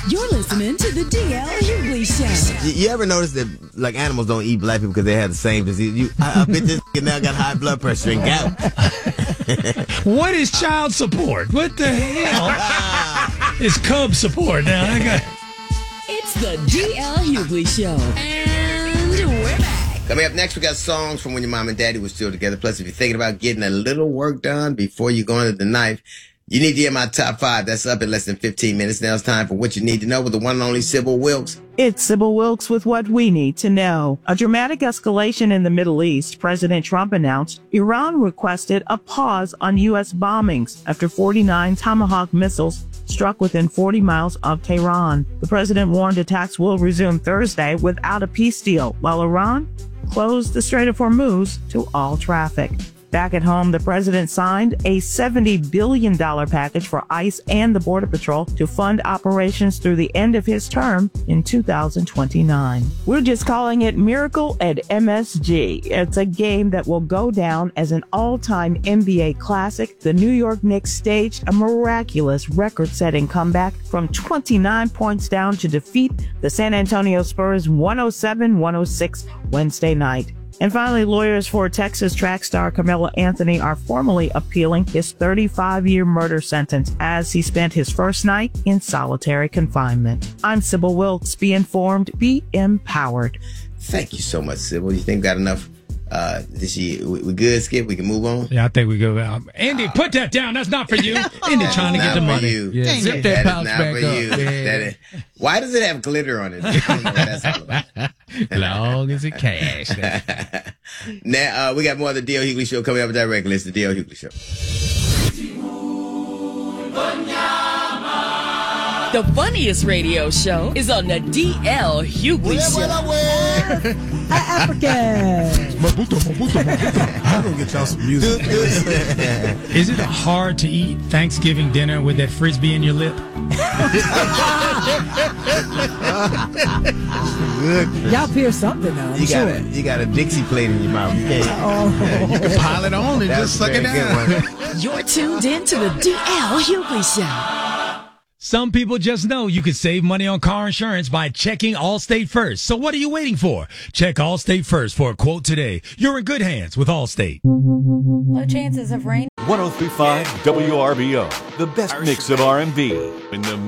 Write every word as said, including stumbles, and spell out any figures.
You're listening to the D L Hughley Show. You, you ever notice that like animals don't eat black people because they have the same disease? You, I, I bet this now got high blood pressure and gout. What is child support? What the hell is cub support? Now I got. It's the D L Hughley Show, and we're back. Coming up next, we got songs from when your mom and daddy were still together. Plus, if you're thinking about getting a little work done before you go into the knife, you need to hear my top five. That's up in less than fifteen minutes. Now it's time for What You Need to Know with the one and only Sybil Wilkes. It's Sybil Wilkes with What We Need to Know. A dramatic escalation in the Middle East. President Trump announced Iran requested a pause on U S bombings after forty-nine Tomahawk missiles struck within forty miles of Tehran. The president warned attacks will resume Thursday without a peace deal, while Iran closed the Strait of Hormuz to all traffic. Back at home, the president signed a seventy billion dollars package for ICE and the Border Patrol to fund operations through the end of his term in two thousand twenty-nine. We're just calling it Miracle at M S G. It's a game that will go down as an all-time N B A classic. The New York Knicks staged a miraculous record-setting comeback from twenty-nine points down to defeat the San Antonio Spurs one oh seven one oh six Wednesday night. And finally, lawyers for Texas track star Carmelo Anthony are formally appealing his thirty-five-year murder sentence as he spent his first night in solitary confinement. I'm Sybil Wilkes. Be informed, be empowered. Thank you so much, Sybil. You think we got enough uh, this year? We, we good, Skip? We can move on? Yeah, I think we go. Um, Andy, uh, put that down. That's not for you. Andy trying to get the money. You. Yeah, Dang zip it. that, that pouch is not back for up. you. Yeah. That is, why does it have glitter on it? I don't know what that's all about. Long as it cash. Now, uh, we got more of the D L Hughley Show coming up directly. It's the D L Hughley Show. The funniest radio show is on the D L Hughley Show. African. Mabuto, Mabuto, Mabuto. I'm going to get y'all some music. Is it hard to eat Thanksgiving dinner with that Frisbee in your lip? Y'all pierce something though, I'm You sure. got, a, you got a Dixie plate in your mouth. You can't. Oh. You can pile it on and That just was suck a it very good down. one. You're tuned in to the D L Hughley Show. Some people just know you can save money on car insurance by checking Allstate first. So what are you waiting for? Check Allstate first for a quote today. You're in good hands with Allstate. Low chances of rain. one oh three point five W R B O, the best mix of R and B in the